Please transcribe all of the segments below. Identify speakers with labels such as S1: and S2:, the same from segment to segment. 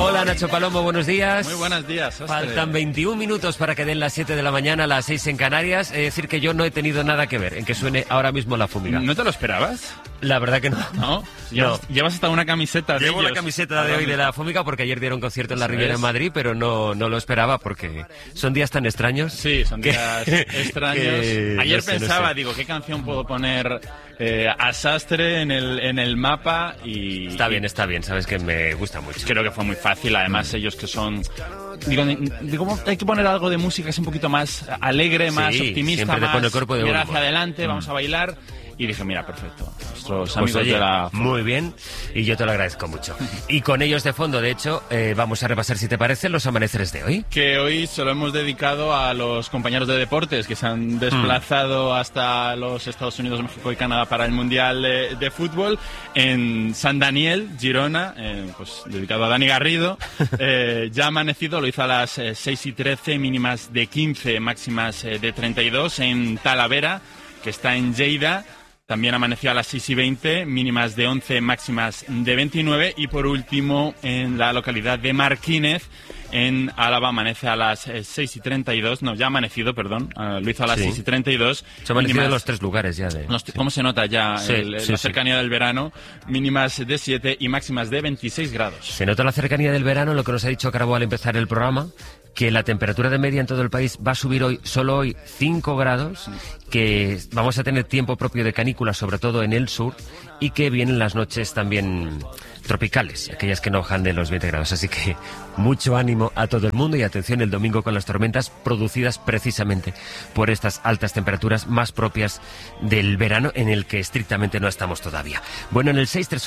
S1: Hola Nacho Palomo, buenos días.
S2: Muy buenos días, Ostre.
S1: Faltan 21 minutos para que den las 7 de la mañana, las 6 en Canarias. Es decir que yo no he tenido nada que ver en que suene ahora mismo la Fumiga.
S2: ¿No te lo esperabas?
S1: La verdad que no.
S2: ¿No?
S1: No.
S2: Llevas hasta una camiseta de
S1: Llevo
S2: ellos.
S1: la camiseta de hoy de la Fumiga porque ayer dieron concierto en la Riviera en Madrid, pero no lo esperaba porque son días tan extraños.
S2: Sí, son días extraños. Ayer pensaba, digo, ¿qué canción puedo poner a Sastre en el mapa? Y
S1: está bien, sabes que me gusta mucho.
S2: Creo que fue muy fácil, además ellos que son... Digo, hay que poner algo de música que es un poquito más alegre, más optimista,
S1: siempre
S2: más
S1: pone el cuerpo de
S2: mirar
S1: uno.
S2: hacia adelante, vamos a bailar. Y dije, mira, perfecto. Nuestros
S1: Pues
S2: amigos
S1: oye,
S2: de la...
S1: muy bien, y yo te lo agradezco mucho. Y con ellos de fondo, de hecho, vamos a repasar, si te parece, los amaneceres de hoy.
S2: Que hoy se lo hemos dedicado a los compañeros de deportes que se han desplazado hasta los Estados Unidos, México y Canadá para el Mundial de Fútbol. En San Daniel, Girona, pues dedicado a Dani Garrido. Ya ha amanecido, lo hizo a las 6:13, mínimas de 15, máximas de 32. En Talavera, que está en Lleida, también amaneció a las 6:20, mínimas de 11, máximas de 29. Y por último, en la localidad de Marquínez, en Álava, amanece a las 6:32. No, ya ha amanecido, perdón. Lo hizo a las 6:32.
S1: Se ha amanecido en los tres lugares ya.
S2: ¿Cómo se nota ya la
S1: sí.
S2: cercanía del verano? Mínimas de 7 y máximas de 26 grados.
S1: Se nota la cercanía del verano, lo que nos ha dicho Carbo al empezar el programa, que la temperatura de media en todo el país va a subir solo hoy 5 grados, que vamos a tener tiempo propio de canícula, sobre todo en el sur, y que vienen las noches también tropicales, aquellas que no bajan de los 20 grados. Así que mucho ánimo a todo el mundo y atención el domingo con las tormentas producidas precisamente por estas altas temperaturas más propias del verano en el que estrictamente no estamos todavía. Bueno, en el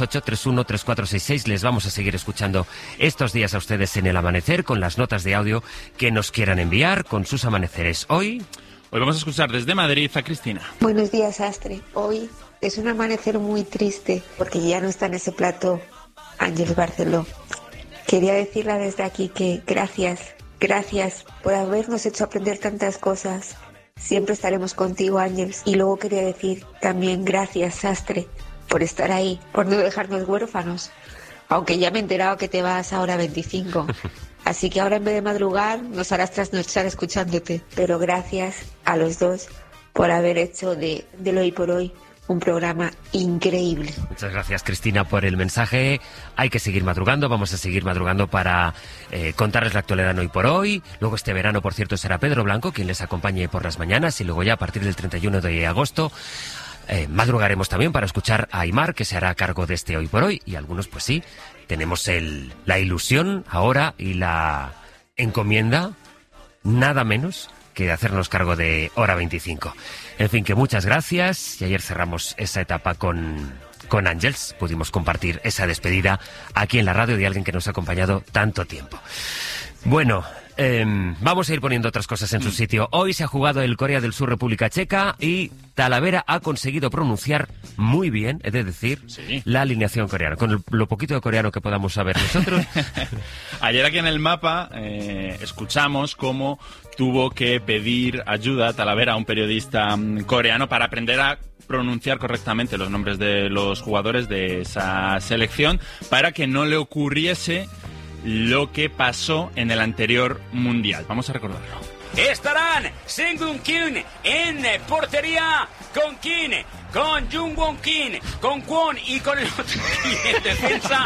S1: 638-313466 les vamos a seguir escuchando estos días a ustedes en el amanecer con las notas de audio que nos quieran enviar con sus amaneceres. Hoy
S2: vamos a escuchar desde Madrid a Cristina.
S3: Buenos días, Astre. Hoy es un amanecer muy triste porque ya no está en ese plato Ángeles Barceló. Quería decirle desde aquí que gracias por habernos hecho aprender tantas cosas. Siempre estaremos contigo, Ángeles. Y luego quería decir también gracias, Sastre, por estar ahí, por no dejarnos huérfanos. Aunque ya me he enterado que te vas ahora a 25. Así que ahora en vez de madrugar nos harás trasnochar escuchándote. Pero gracias a los dos por haber hecho del Hoy por Hoy un programa increíble.
S1: Muchas gracias, Cristina, por el mensaje. Hay que seguir madrugando, vamos a seguir madrugando para contarles la actualidad en Hoy por Hoy. Luego este verano, por cierto, será Pedro Blanco quien les acompañe por las mañanas y luego ya a partir del 31 de agosto madrugaremos también para escuchar a Aimar, que se hará cargo de este Hoy por Hoy. Y algunos, pues sí, tenemos la ilusión ahora y la encomienda, nada menos que de hacernos cargo de Hora 25. En fin, que muchas gracias. Y ayer cerramos esa etapa con Ángeles. Pudimos compartir esa despedida aquí en la radio de alguien que nos ha acompañado tanto tiempo. Bueno, vamos a ir poniendo otras cosas en su sitio. Hoy se ha jugado el Corea del Sur República Checa y Talavera ha conseguido pronunciar muy bien, he de decir, la alineación coreana. Con lo poquito de coreano que podamos saber nosotros.
S2: Ayer aquí en el mapa escuchamos cómo tuvo que pedir ayuda a Talavera a un periodista coreano para aprender a pronunciar correctamente los nombres de los jugadores de esa selección para que no le ocurriese lo que pasó en el anterior Mundial. Vamos a recordarlo.
S4: Estarán Seung-Gun Kim en portería con Kim, con Jung-Won Kim, con Kwon y con el otro Kim en defensa.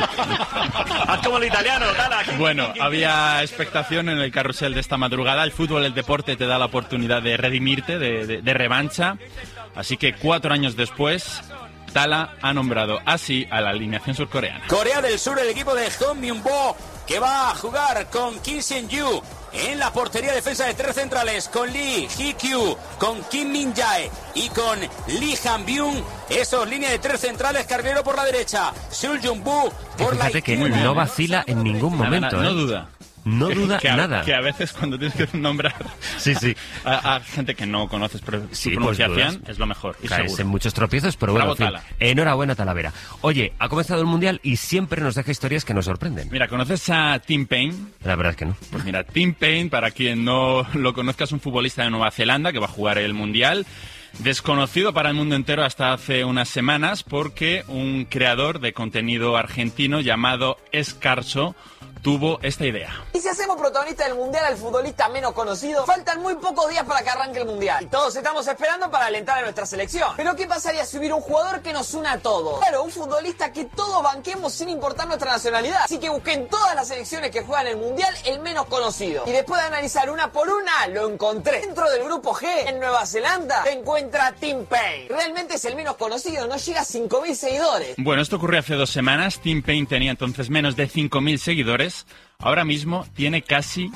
S4: Haz como el italiano, dale.
S2: Bueno, había expectación en el carrusel de esta madrugada. El fútbol, el deporte te da la oportunidad de redimirte, de revancha. Así que 4 años después, Tala ha nombrado así a la alineación surcoreana.
S4: Corea del Sur, el equipo de Hong Myung-bo, que va a jugar con Kim Seung-yu en la portería, defensa de 3 centrales, con Lee Hee-kyu, con Kim Min-jae y con Lee Han-byung. Eso, línea de 3 centrales, Carguero por la derecha, Seul Jung-bu por la izquierda.
S1: Fíjate que no vacila en ningún momento.
S2: No duda.
S1: No duda nada.
S2: Que a veces cuando tienes que nombrar a gente que no conoces su pronunciación, pues es lo mejor. Y
S1: caes
S2: seguro.
S1: En muchos tropiezos, pero bueno,
S2: Bravo,
S1: en fin, enhorabuena, Talavera. Oye, ha comenzado el Mundial y siempre nos deja historias que nos sorprenden.
S2: Mira, ¿conoces a Tim Payne?
S1: La verdad es que no.
S2: Pues mira, Tim Payne, para quien no lo conozca, es un futbolista de Nueva Zelanda que va a jugar el Mundial. Desconocido para el mundo entero hasta hace unas semanas porque un creador de contenido argentino llamado Escarso tuvo esta idea.
S5: ¿Y si hacemos protagonista del Mundial al futbolista menos conocido? Faltan muy pocos días para que arranque el Mundial. Y todos estamos esperando para alentar a nuestra selección. Pero ¿qué pasaría si hubiera un jugador que nos una a todos? Claro, un futbolista que todos banquemos sin importar nuestra nacionalidad. Así que busqué en todas las selecciones que juegan el Mundial el menos conocido. Y después de analizar una por una, lo encontré. Dentro del grupo G, en Nueva Zelanda, se encuentra Tim Payne. Realmente es el menos conocido, no llega a 5.000 seguidores.
S2: Bueno, esto ocurrió hace 2 semanas. Tim Payne tenía entonces menos de 5.000 seguidores. Ahora mismo tiene casi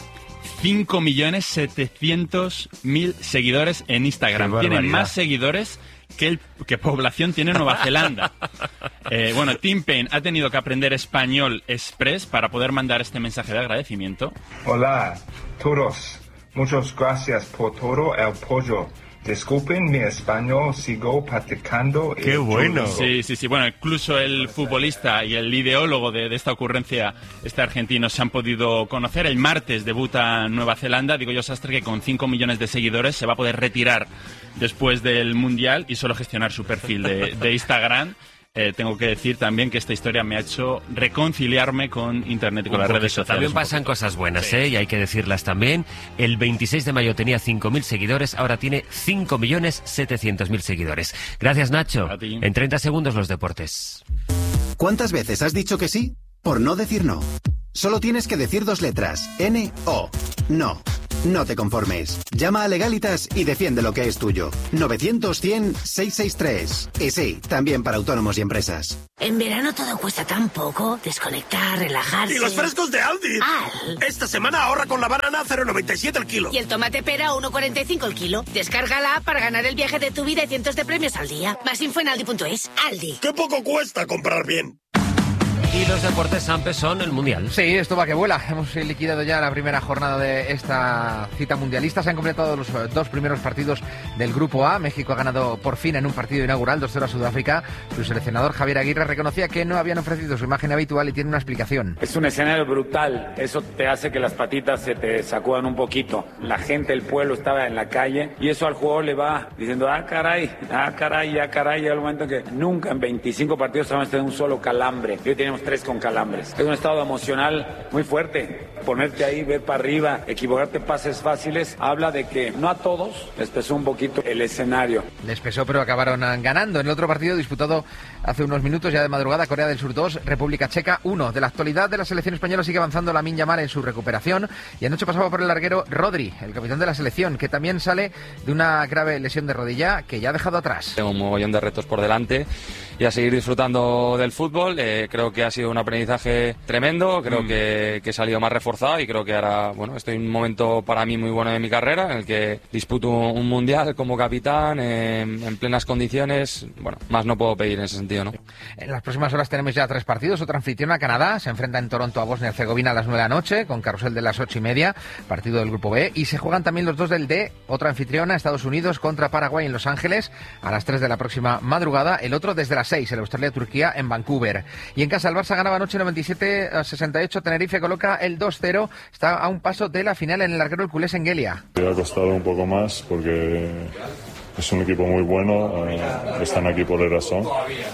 S2: 5.700.000 seguidores en Instagram. Tiene más seguidores que población tiene Nueva Zelanda. Bueno, Tim Payne ha tenido que aprender español express para poder mandar este mensaje de agradecimiento.
S6: Hola, todos. Muchas gracias por todo el apoyo. Disculpen mi español, sigo practicando.
S1: ¡Qué bueno!
S2: Sí. Bueno, incluso el futbolista y el ideólogo de esta ocurrencia, este argentino, se han podido conocer. El martes debuta Nueva Zelanda. Digo yo, Sastre, que con 5 millones de seguidores se va a poder retirar después del Mundial y solo gestionar su perfil de Instagram. Tengo que decir también que esta historia me ha hecho reconciliarme con Internet y con las redes sociales.
S1: También pasan cosas buenas, sí. Y hay que decirlas también. El 26 de mayo tenía 5.000 seguidores, ahora tiene 5.700.000 seguidores. Gracias, Nacho.
S2: A ti.
S1: En 30 segundos los deportes.
S7: ¿Cuántas veces has dicho que sí por no decir no? Solo tienes que decir 2 letras. N-O. No. No te conformes. Llama a Legalitas y defiende lo que es tuyo. 900-100-663. Y sí, también para autónomos y empresas.
S8: En verano todo cuesta tan poco. Desconectar, relajarse.
S9: ¡Y los frescos de Aldi! Esta semana ahorra con la banana 0,97 el kilo.
S8: Y el tomate pera 1,45 el kilo. Descárgala para ganar el viaje de tu vida y cientos de premios al día. Más info en aldi.es. Aldi.
S9: ¡Qué poco cuesta comprar bien!
S1: Y los deportes, Sampe, son el Mundial.
S10: Sí, esto va que vuela. Hemos liquidado ya la primera jornada de esta cita mundialista. Se han completado los 2 primeros partidos del Grupo A. México ha ganado por fin en un partido inaugural 2-0 a Sudáfrica. Su seleccionador Javier Aguirre reconocía que no habían ofrecido su imagen habitual y tiene una explicación.
S11: Es un escenario brutal. Eso te hace que las patitas se te sacudan un poquito. La gente, el pueblo estaba en la calle y eso al jugador le va diciendo, caray. Llega el momento que nunca en 25 partidos hemos tenido un solo calambre. Hoy tenemos 3 con calambres. Es un estado emocional muy fuerte. Ponerte ahí, ver para arriba, equivocarte pases fáciles, habla de que no a todos les pesó un poquito el escenario.
S10: Les pesó, pero acabaron ganando. En el otro partido disputado hace unos minutos, ya de madrugada, Corea del Sur 2, República Checa 1. De la actualidad de la selección española sigue avanzando Lamine Yamal en su recuperación y anoche pasaba por el larguero Rodri, el capitán de la selección, que también sale de una grave lesión de rodilla que ya ha dejado atrás.
S12: Tengo un mogollón de retos por delante y a seguir disfrutando del fútbol. Creo que ha sido un aprendizaje tremendo, creo que he salido más reforzado y creo que ahora, estoy en un momento para mí muy bueno de mi carrera, en el que disputo un mundial como capitán, en plenas condiciones. Más no puedo pedir en ese sentido, ¿no?
S10: En las próximas horas tenemos ya 3 partidos. Otra anfitriona, Canadá, se enfrenta en Toronto a Bosnia-Herzegovina a las 9 de la noche, con carrusel de las 8:30, partido del Grupo B. Y se juegan también los 2 del D, otra anfitriona, Estados Unidos contra Paraguay en Los Ángeles, a las 3 de la próxima madrugada. El otro desde las 6, el Australia-Turquía en Vancouver. Y en casa, el Barça ganaba anoche 97-68, Tenerife coloca el 2-0, está a un paso de la final en el larguero el culé Engelia.
S13: Me ha costado un poco más porque es un equipo muy bueno, están aquí por la razón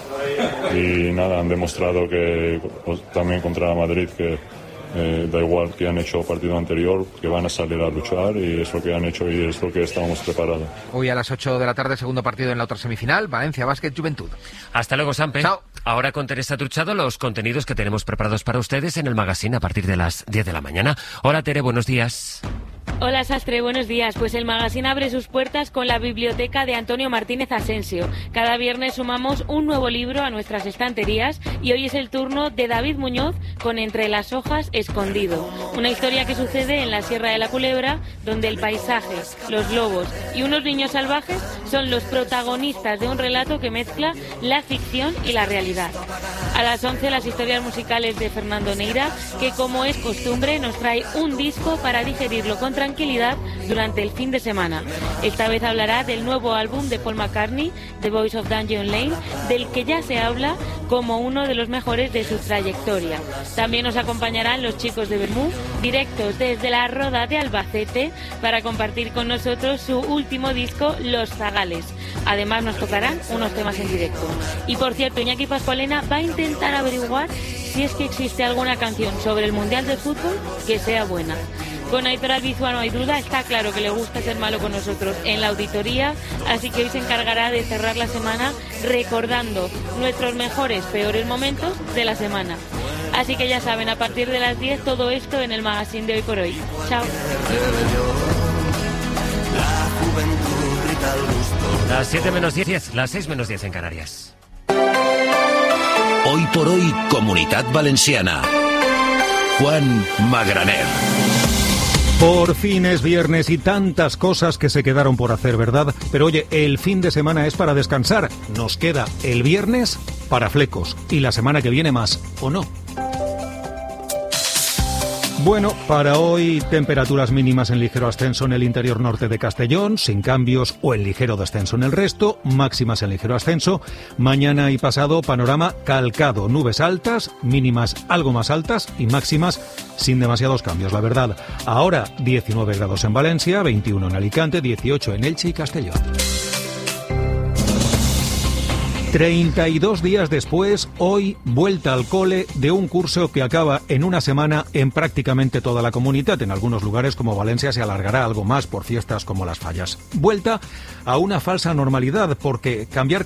S13: y nada, han demostrado que también contra Madrid que da igual que han hecho el partido anterior, que van a salir a luchar y es lo que han hecho y es lo que estamos preparados.
S10: Hoy a las 8 de la tarde, segundo partido en la otra semifinal, Valencia Basket Juventud.
S1: Hasta luego, Sampe.
S10: Chao.
S1: Ahora con Teresa Truchado los contenidos que tenemos preparados para ustedes en el magazine a partir de las 10 de la mañana. Hola, Tere, buenos días.
S14: Hola Sastre, buenos días. Pues el magazine abre sus puertas con la biblioteca de Antonio Martínez Asensio. Cada viernes sumamos un nuevo libro a nuestras estanterías y hoy es el turno de David Muñoz con Entre las hojas escondido. Una historia que sucede en la Sierra de la Culebra, donde el paisaje, los lobos y unos niños salvajes son los protagonistas de un relato que mezcla la ficción y la realidad. A las 11 las historias musicales de Fernando Neira, que como es costumbre nos trae un disco para digerirlo con tranquilidad durante el fin de semana. Esta vez hablará del nuevo álbum de Paul McCartney, The Voice of Dungeon Lane, del que ya se habla como uno de los mejores de su trayectoria. También nos acompañarán los chicos de Bermú, directos desde la Roda de Albacete, para compartir con nosotros su último disco, Los Zagales. Además nos tocarán unos temas en directo. Y por cierto, Iñaki Pascualena va a intentar averiguar si es que existe alguna canción sobre el Mundial de Fútbol que sea buena. Con Aitor Albizua no hay duda, está claro que le gusta ser malo con nosotros en la auditoría, así que hoy se encargará de cerrar la semana recordando nuestros mejores, peores momentos de la semana. Así que ya saben, a partir de las 10 todo esto en el magazine de Hoy por Hoy. Chao.
S1: Las 7 menos 10, las 6 menos 10 en Canarias.
S15: Hoy por Hoy, Comunitat Valenciana. Juan Magraner.
S16: Por fin es viernes y tantas cosas que se quedaron por hacer, ¿verdad? Pero oye, el fin de semana es para descansar. Nos queda el viernes para flecos y la semana que viene más, ¿o no? Bueno, para hoy temperaturas mínimas en ligero ascenso en el interior norte de Castellón, sin cambios o en ligero descenso en el resto, máximas en ligero ascenso. Mañana y pasado panorama calcado, nubes altas, mínimas algo más altas y máximas sin demasiados cambios, la verdad. Ahora 19 grados en Valencia, 21 en Alicante, 18 en Elche y Castellón. 32 días después, hoy vuelta al cole de un curso que acaba en una semana en prácticamente toda la comunidad. En algunos lugares como Valencia se alargará algo más por fiestas como las fallas. Vuelta a una falsa normalidad, porque cambiar,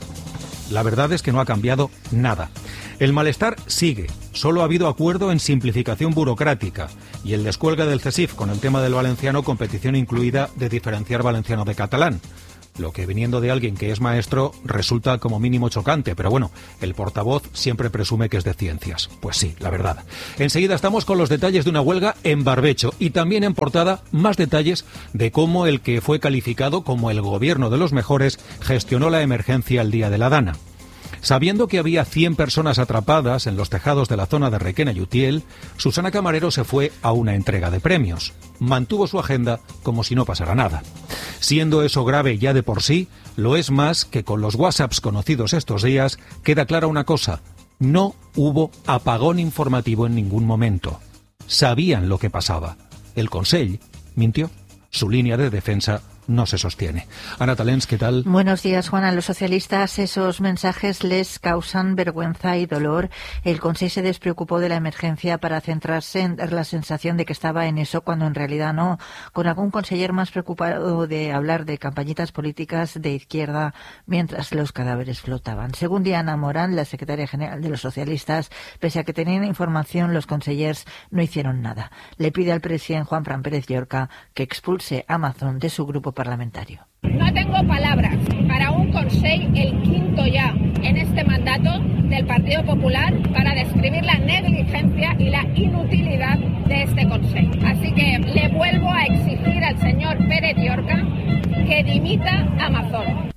S16: la verdad es que no ha cambiado nada. El malestar sigue, solo ha habido acuerdo en simplificación burocrática y el descuelgue del CESIF con el tema del valenciano, competición incluida de diferenciar valenciano de catalán. Lo que viniendo de alguien que es maestro resulta como mínimo chocante, pero bueno, el portavoz siempre presume que es de ciencias. Pues sí, la verdad. Enseguida estamos con los detalles de una huelga en Barbecho y también en portada más detalles de cómo el que fue calificado como el gobierno de los mejores gestionó la emergencia el día de la Dana. Sabiendo que había 100 personas atrapadas en los tejados de la zona de Requena y Utiel, Susana Camarero se fue a una entrega de premios. Mantuvo su agenda como si no pasara nada. Siendo eso grave ya de por sí, lo es más que con los WhatsApps conocidos estos días queda clara una cosa: no hubo apagón informativo en ningún momento. Sabían lo que pasaba. El Consell mintió. Su línea de defensa no se sostiene. Ana Talens, ¿qué tal?
S17: Buenos días, Juan. A los socialistas esos mensajes les causan vergüenza y dolor. El Consell se despreocupó de la emergencia para centrarse en dar la sensación de que estaba en eso cuando en realidad no. Con algún conseller más preocupado de hablar de campañitas políticas de izquierda mientras los cadáveres flotaban. Según Diana Morán, la secretaria general de los socialistas, pese a que tenían información, los consellers no hicieron nada. Le pide al presidente Juanfran Pérez Llorca que expulse a Amazon de su grupo parlamentario.
S18: No tengo palabras para un Consell, el quinto ya en este mandato del Partido Popular, para describir la negligencia y la inutilidad de este Consell. Así que le vuelvo a exigir al señor Pérez Llorca que dimita Amazon.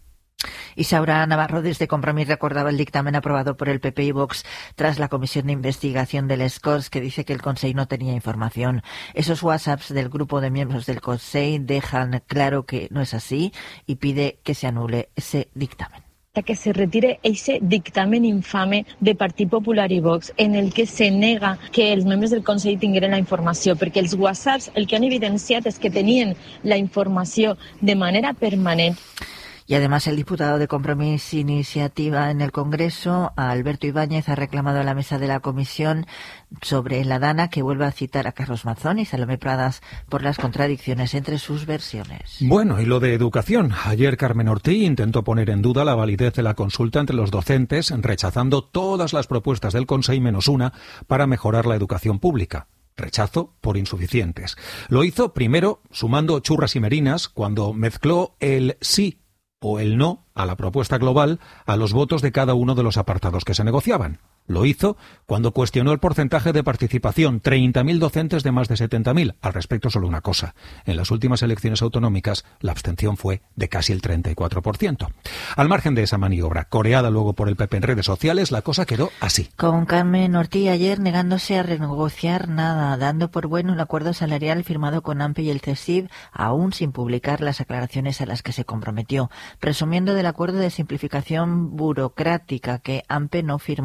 S17: Isaura Navarro desde Compromís recordaba el dictamen aprobado por el PP y Vox tras la comisión de investigación del Scores, que dice que el Consell no tenía información. Esos WhatsApps del grupo de miembros del Consell dejan claro que no es así y pide que se anule ese dictamen.
S19: Que se retire ese dictamen infame de Partit Popular i Vox en el que se nega que els membres del Consell tingueren la informació, perquè els WhatsApps el que han evidenciat és que tenien la informació de manera permanent.
S17: Y además el diputado de Compromís Iniciativa en el Congreso, Alberto Ibáñez, ha reclamado a la mesa de la comisión sobre la Dana que vuelva a citar a Carlos Mazón y Salomé Pradas por las contradicciones entre sus versiones.
S16: Bueno, y lo de educación. Ayer Carmen Ortí intentó poner en duda la validez de la consulta entre los docentes, rechazando todas las propuestas del Consell menos una para mejorar la educación pública. Rechazo por insuficientes. Lo hizo primero sumando churras y merinas cuando mezcló el sí o el no a la propuesta global a los votos de cada uno de los apartados que se negociaban. Lo hizo cuando cuestionó el porcentaje de participación, 30.000 docentes de más de 70.000. Al respecto, solo una cosa. En las últimas elecciones autonómicas, la abstención fue de casi el 34%. Al margen de esa maniobra, coreada luego por el PP en redes sociales, la cosa quedó así.
S17: Con Carmen Ortí ayer negándose a renegociar nada, dando por bueno un acuerdo salarial firmado con AMPE y el CESIF, aún sin publicar las aclaraciones a las que se comprometió, presumiendo del acuerdo de simplificación burocrática que AMPE no firmó y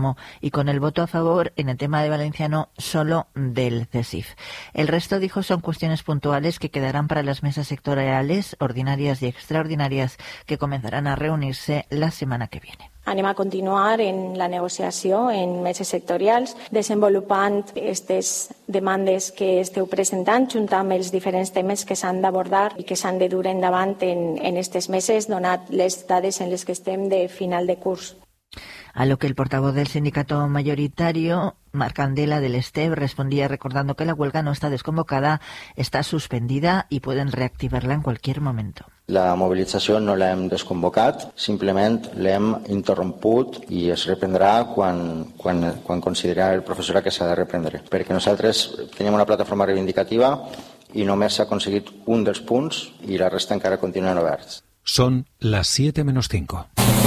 S17: y con el voto a favor en el tema de valenciano solo del CESIF. El resto, dijo, son cuestiones puntuales que quedarán para las mesas sectoriales ordinarias y extraordinarias que comenzarán a reunirse la semana que viene.
S20: Anem a continuar en la negociació en meses sectorials, desenvolupant aquestes demandes que esteu presentant, junt amb els diferents temes que s'han d'abordar i que s'han de dur endavant en aquestes meses, donat les dades en les que estem de final de curs.
S17: A lo que el portavoz del sindicato mayoritario, Marc Candela del STEB, respondía recordando que la huelga no está desconvocada, está suspendida y pueden reactivarla en cualquier momento.
S21: La mobilització no l'hem desconvocat, simplement l'hem interromput i es reprendrà quan considera el professorat que s'ha de reprendre. Perquè nosaltres tenim una plataforma reivindicativa i només s'ha aconseguit un dels punts i la resta encara continuen oberts.
S16: Son las 7:05.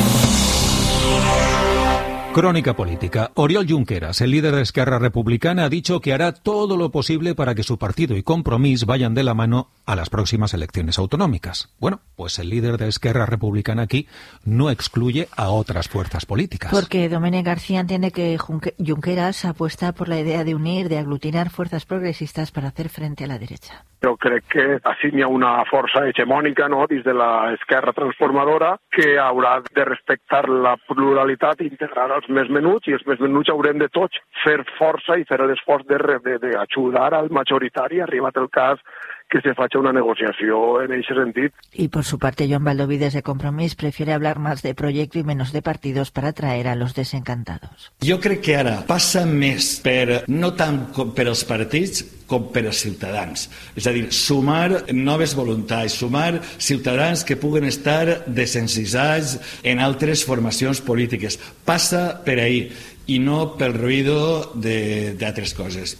S16: Crónica política. Oriol Junqueras, el líder de Esquerra Republicana, ha dicho que hará todo lo posible para que su partido y Compromís vayan de la mano a las próximas elecciones autonómicas. Bueno, pues el líder de Esquerra Republicana aquí no excluye a otras fuerzas políticas.
S17: Porque Domènec García entiende que Junqueras apuesta por la idea de unir, de aglutinar fuerzas progresistas para hacer frente a la derecha.
S9: Jo crec que així hi ha una força hegemònica, no?, dins de l'esquerra transformadora que haurà de respectar la pluralitat i integrar els més menuts, i els més menuts haurem de tots fer força i fer l'esforç d'ajudar al majoritari, arribat el cas que se faci una negociació en aquest sentit.
S17: Y por su parte, Joan Baldoví desde Compromís prefiere hablar más de proyecto y menos de partidos para atraer a los desencantados.
S22: Jo crec que ara passa més no tant per als partits com per als ciutadans. És a dir, sumar noves voluntats, sumar ciutadans que puguen estar desencisats en altres formacions polítiques. Passa per ahí i no pel ruido d'altres coses.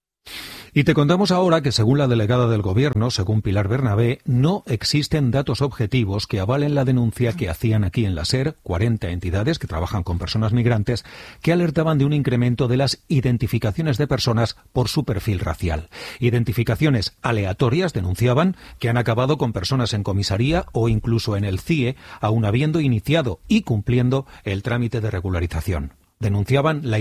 S16: Y te contamos ahora que, según la delegada del Gobierno, según Pilar Bernabé, no existen datos objetivos que avalen la denuncia que hacían aquí en la SER 40 entidades que trabajan con personas migrantes que alertaban de un incremento de las identificaciones de personas por su perfil racial. Identificaciones aleatorias, denunciaban, que han acabado con personas en comisaría o incluso en el CIE, aun habiendo iniciado y cumpliendo el trámite de regularización. Denunciaban la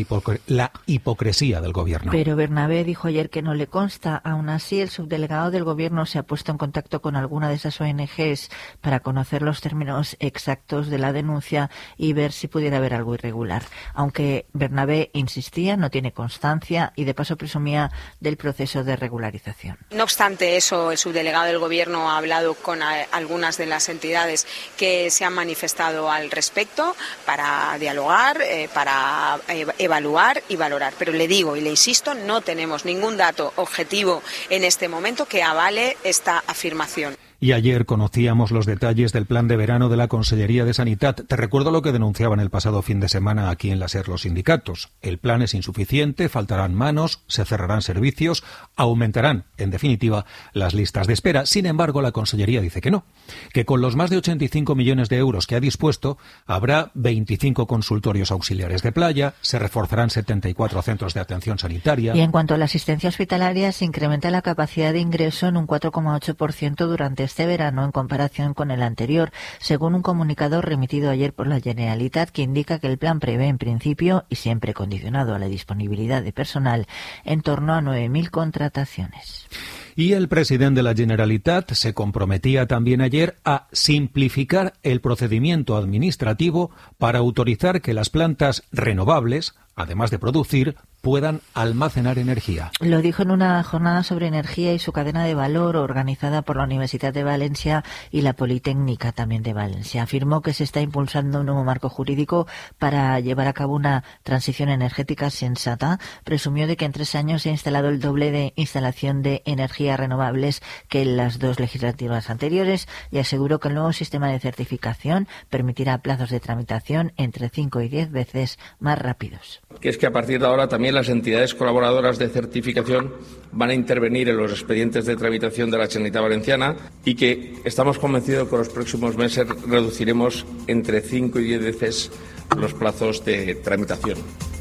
S16: hipocresía del Gobierno.
S17: Pero Bernabé dijo ayer que no le consta. Aún así, el subdelegado del Gobierno se ha puesto en contacto con alguna de esas ONGs para conocer los términos exactos de la denuncia y ver si pudiera haber algo irregular. Aunque Bernabé insistía, no tiene constancia y de paso presumía del proceso de regularización.
S23: No obstante eso, el subdelegado del Gobierno ha hablado con algunas de las entidades que se han manifestado al respecto para dialogar, para evaluar y valorar. Pero le digo y le insisto, no tenemos ningún dato objetivo en este momento que avale esta afirmación.
S16: Y ayer conocíamos los detalles del plan de verano de la Consellería de Sanidad. Te recuerdo lo que denunciaban el pasado fin de semana aquí en la SER los sindicatos. El plan es insuficiente, faltarán manos, se cerrarán servicios, aumentarán, en definitiva, las listas de espera. Sin embargo, la Consellería dice que no, que con los más de 85 millones de euros que ha dispuesto, habrá 25 consultorios auxiliares de playa, se reforzarán 74 centros de atención sanitaria.
S17: Y en cuanto a la asistencia hospitalaria, se incrementa la capacidad de ingreso en un 4,8% durante este verano en comparación con el anterior, según un comunicado remitido ayer por la Generalitat, que indica que el plan prevé en principio, y siempre condicionado a la disponibilidad de personal, en torno a 9.000 contrataciones.
S16: Y el presidente de la Generalitat se comprometía también ayer a simplificar el procedimiento administrativo para autorizar que las plantas renovables, además de producir, puedan almacenar energía.
S17: Lo dijo en una jornada sobre energía y su cadena de valor organizada por la Universidad de Valencia y la Politécnica también de Valencia. Afirmó que se está impulsando un nuevo marco jurídico para llevar a cabo una transición energética sensata. Presumió de que en 3 años se ha instalado el doble de instalación de energías renovables que en las 2 legislativas anteriores y aseguró que el nuevo sistema de certificación permitirá plazos de tramitación entre 5 y 10 veces más rápidos.
S24: Que es que a partir de ahora también las entidades colaboradoras de certificación van a intervenir en los expedientes de tramitación de la Generalitat Valenciana y que estamos convencidos que en los próximos meses reduciremos entre 5 y 10 veces los plazos de tramitación.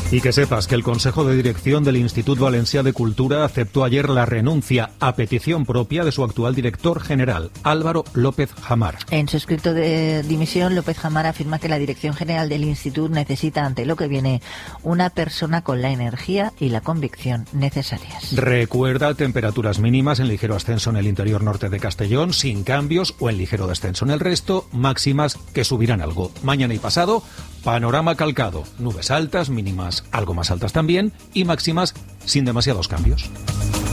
S16: Y que sepas que el Consejo de Dirección del Institut Valencià de Cultura aceptó ayer la renuncia a petición propia de su actual director general, Álvaro López Jamar.
S17: En su escrito de dimisión, López Jamar afirma que la dirección general del instituto necesita, ante lo que viene, una persona con la energía y la convicción necesarias.
S16: Recuerda temperaturas mínimas en ligero ascenso en el interior norte de Castellón, sin cambios, o en ligero descenso en el resto, máximas que subirán algo. Mañana y pasado, panorama calcado, nubes altas, mínimas algo más altas también, y máximas sin demasiados cambios.